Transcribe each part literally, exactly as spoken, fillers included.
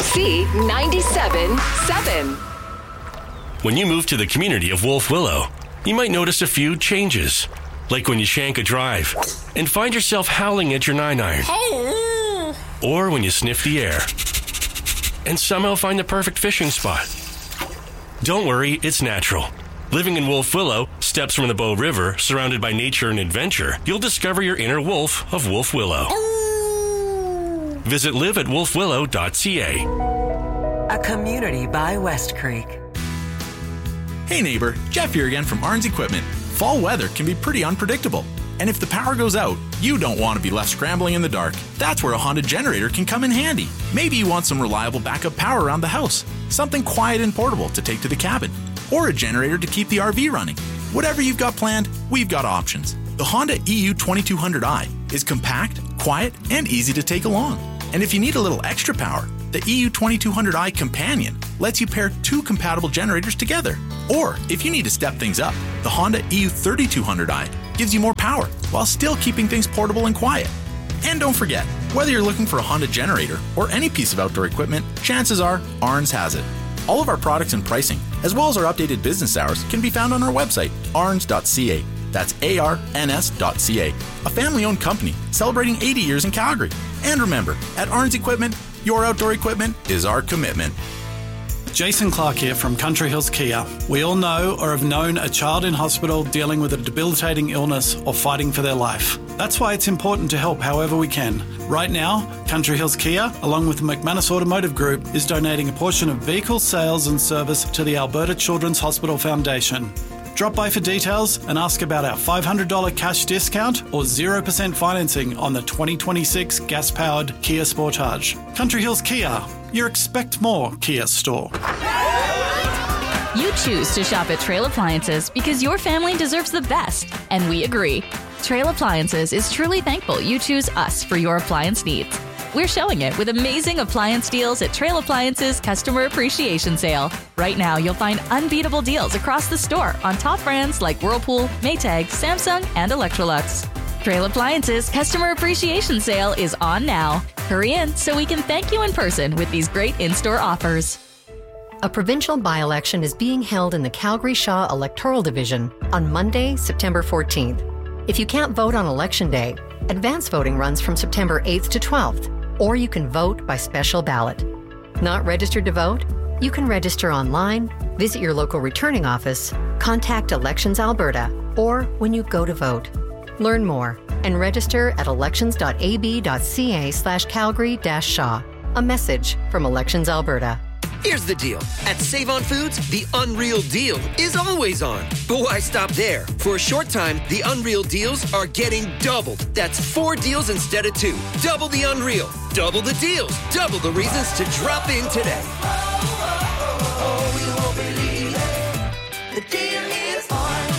C ninety-seven point seven. When you move to the community of Wolf Willow, you might notice a few changes. Like when you shank a drive and find yourself howling at your nine iron. Or when you sniff the air and somehow find the perfect fishing spot. Don't worry, it's natural. Living in Wolf Willow, steps from the Bow River, surrounded by nature and adventure, you'll discover your inner wolf of Wolf Willow. Visit live at wolf willow dot c a. A community by West Creek. Hey neighbor, Jeff here again from Arns Equipment. Fall weather can be pretty unpredictable. And if the power goes out, you don't want to be left scrambling in the dark. That's where a Honda generator can come in handy. Maybe you want some reliable backup power around the house, something quiet and portable to take to the cabin, or a generator to keep the R V running. Whatever you've got planned, we've got options. The Honda E U twenty-two hundred i is compact, quiet, and easy to take along. And if you need a little extra power, the E U twenty-two hundred i Companion lets you pair two compatible generators together. Or, if you need to step things up, the Honda E U thirty-two hundred i gives you more power while still keeping things portable and quiet. And don't forget, whether you're looking for a Honda generator or any piece of outdoor equipment, chances are Arns has it. All of our products and pricing, as well as our updated business hours, can be found on our website, arns dot c a. That's A R N S dot C A, a family-owned company celebrating eighty years in Calgary. And remember, at Arns Equipment, your outdoor equipment is our commitment. Jason Clark here from Country Hills Kia. We all know or have known a child in hospital dealing with a debilitating illness or fighting for their life. That's why it's important to help however we can. Right now, Country Hills Kia, along with the McManus Automotive Group, is donating a portion of vehicle sales and service to the Alberta Children's Hospital Foundation. Drop by for details and ask about our five hundred dollars cash discount or zero percent financing on the twenty twenty-six gas-powered Kia Sportage. Country Hills Kia, your expect more Kia store. You choose to shop at Trail Appliances because your family deserves the best, and we agree. Trail Appliances is truly thankful you choose us for your appliance needs. We're showing it with amazing appliance deals at Trail Appliances Customer Appreciation Sale. Right now, you'll find unbeatable deals across the store on top brands like Whirlpool, Maytag, Samsung, and Electrolux. Trail Appliances Customer Appreciation Sale is on now. Hurry in so we can thank you in person with these great in-store offers. A provincial by-election is being held in the Calgary Shaw Electoral Division on Monday, September fourteenth. If you can't vote on Election Day, advance voting runs from September eighth to twelfth, or you can vote by special ballot. Not registered to vote? You can register online, visit your local returning office, contact Elections Alberta, or when you go to vote. Learn more and register at elections dot a b dot c a slash Calgary dash Shaw. A message from Elections Alberta. Here's the deal. At Save-On Foods, the Unreal Deal is always on. But why stop there? For a short time, the Unreal Deals are getting doubled. That's four deals instead of two. Double the Unreal. Double the deals. Double the reasons to drop in today. Oh, you won't believe it. The deal is on.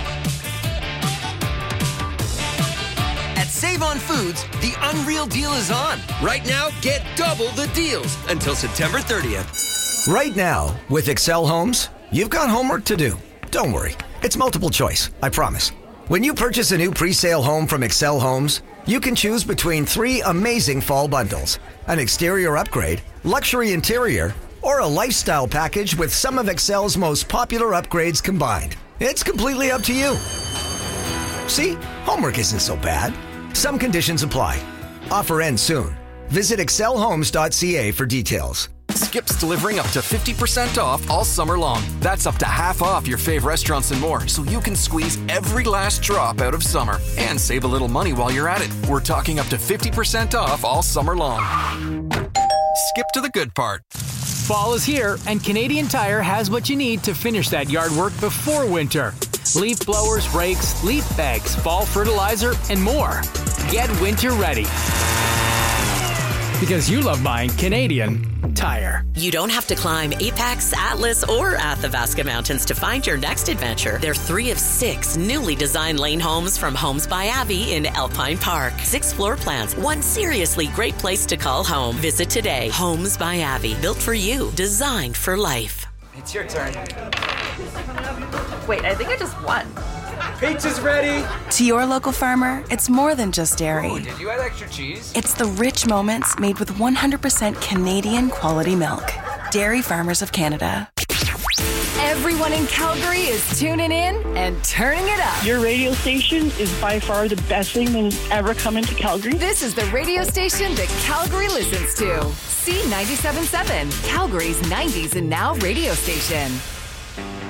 At Save-On Foods, the Unreal Deal is on. Right now, get double the deals until September thirtieth. Right now, with Excel Homes, you've got homework to do. Don't worry. It's multiple choice, I promise. When you purchase a new pre-sale home from Excel Homes, you can choose between three amazing fall bundles: an exterior upgrade, luxury interior, or a lifestyle package with some of Excel's most popular upgrades combined. It's completely up to you. See, homework isn't so bad. Some conditions apply. Offer ends soon. Visit excel homes dot c a for details. Skip's delivering up to fifty percent off all summer long. That's up to half off your fave restaurants and more, so you can squeeze every last drop out of summer and save a little money while you're at it. We're talking up to fifty percent off all summer long. Skip to the good part. Fall is here, and Canadian Tire has what you need to finish that yard work before winter. Leaf blowers, rakes, leaf bags, fall fertilizer, and more. Get winter ready. Because you love buying Canadian Tire. You don't have to climb Apex, Atlas, or Athabasca Mountains to find your next adventure. They're three of six newly designed lane homes from Homes by Abbey in Alpine Park. Six floor plans, one seriously great place to call home. Visit today. Homes by Abbey, built for you, designed for life. It's your turn. Wait, I think I just won. Pizza's ready. To your local farmer, it's more than just dairy. Oh, did you add extra cheese? It's the rich moments made with one hundred percent Canadian quality milk. Dairy Farmers of Canada. Everyone in Calgary is tuning in and turning it up. Your radio station is by far the best thing that has ever come into Calgary. This is the radio station that Calgary listens to. C ninety-seven point seven, Calgary's nineties and now radio station.